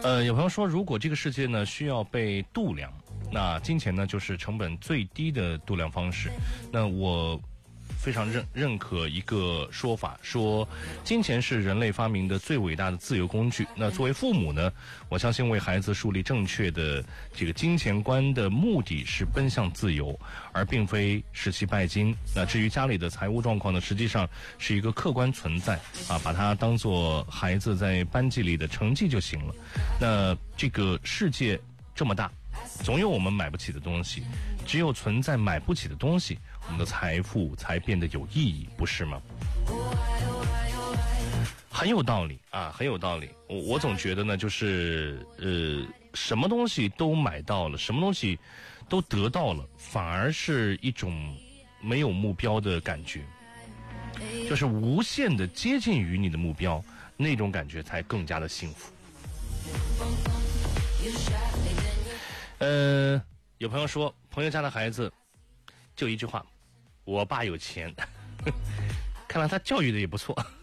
有朋友说，如果这个世界呢需要被度量，那金钱呢就是成本最低的度量方式。那我非常认可一个说法，说金钱是人类发明的最伟大的自由工具。那作为父母呢，我相信为孩子树立正确的这个金钱观的目的是奔向自由，而并非使其拜金。那至于家里的财务状况呢，实际上是一个客观存在啊，把它当作孩子在班级里的成绩就行了。那这个世界这么大，总有我们买不起的东西，只有存在买不起的东西，我们的财富才变得有意义，不是吗？很有道理啊，很有道理。我总觉得呢，就是什么东西都买到了，什么东西都得到了，反而是一种没有目标的感觉，就是无限的接近于你的目标，那种感觉才更加的幸福。有朋友说，朋友家的孩子就一句话，我爸有钱。看来他教育的也不错。